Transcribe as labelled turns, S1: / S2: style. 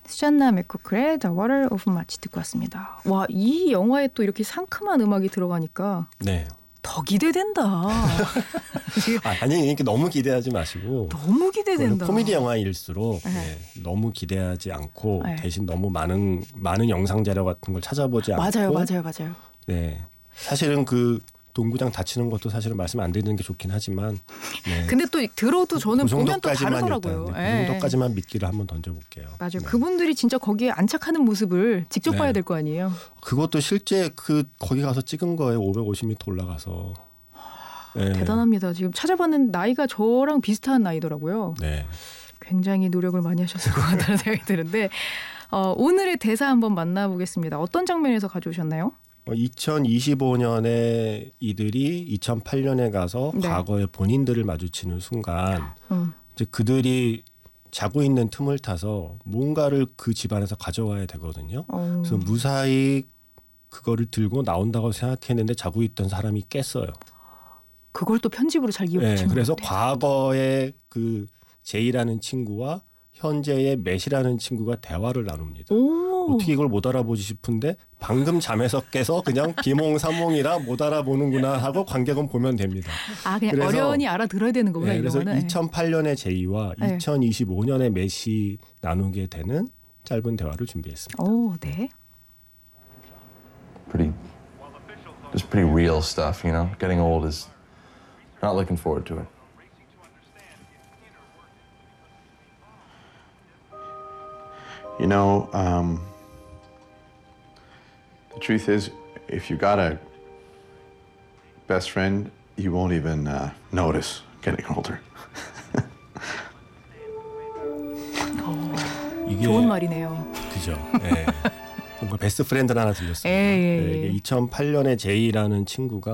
S1: 수잔나 맥코클의 The Water of March 듣고 왔습니다. 와, 이 영화에 또 이렇게 상큼한 음악이 들어가니까
S2: 네.
S1: 더 기대된다.
S2: 아니 이렇게 너무 기대하지 마시고
S1: 너무 기대된다.
S2: 코미디 영화일수록
S1: 네.
S2: 네, 너무 기대하지 않고
S1: 네.
S2: 대신 너무 많은 영상 자료 같은 걸 찾아보지 않고
S1: 맞아요.
S2: 네. 사실은 그 동구장 다치는 것도 사실은 말씀 안 드리는 게 좋긴 하지만 네.
S1: 근데 또 들어도 저는 보면 또 다르더라고요.
S2: 일단, 그 정도까지만 미끼를 한번 던져볼게요.
S1: 맞아요.
S2: 네.
S1: 그분들이 진짜 거기에 안착하는 모습을 직접
S2: 네.
S1: 봐야 될 거 아니에요.
S2: 그것도 실제 거기 가서 찍은 거예요. 550m 올라가서. 네.
S1: 대단합니다. 지금 찾아봤는데 나이가 저랑 비슷한 나이더라고요.
S2: 네.
S1: 굉장히 노력을 많이 하셨을 것 같다는 생각이 드는데 오늘의 대사 한번 만나보겠습니다. 어떤 장면에서 가져오셨나요?
S2: 2025년에 이들이 2008년에 가서
S1: 네.
S2: 과거의 본인들을 마주치는 순간 이제 그들이 자고 있는 틈을 타서 뭔가를 그 집안에서 가져와야 되거든요. 그래서 무사히 그거를 들고 나온다고 생각했는데 자고 있던 사람이 깼어요.
S1: 그걸 또 편집으로 잘 이어붙인
S2: 네, 그래서
S1: 것 같아요.
S2: 과거의 그 제이라는 친구와 현재의 맷이라는 친구가 대화를 나눕니다. 어떻게 이걸 못 알아보지 싶은데 방금 잠에서 깨서 그냥 비몽사몽이라 못 알아보는구나 하고 관객은 보면 됩니다.
S1: 그냥
S2: 그래서,
S1: 어련히 알아들어야 되는 거구나.
S2: 네,
S1: 이
S2: 그래서
S1: 영화는.
S2: 2008년의 제이와
S1: 네.
S2: 2025년의 맷이 나누게 되는 짧은 대화를 준비했습니다.
S1: 네.
S3: Just pretty real stuff, you know? Getting old is not looking forward to it.
S4: You know, the truth is, if you got a best friend, you won't even notice getting older.
S2: 이게
S1: 좋은 말이네요.
S2: 그죠. 네. 뭔가 베스트 프렌드 하나 들렸어요.
S1: 예.
S2: 2008년에 제이라는 친구가